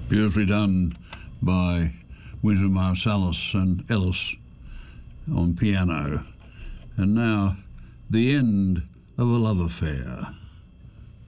Beautifully done by Wynton Marsalis and Ellis on piano. And now, the end of a love affair.